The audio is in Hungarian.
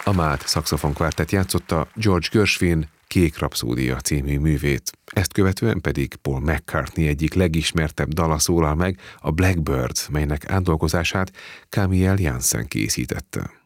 A Mád szaxofonkvártett játszotta George Gershwin Kék rapszódia című művét, ezt követően pedig Paul McCartney egyik legismertebb dala szólal meg, a Blackbird, melynek átdolgozását Camille Jansen készítette.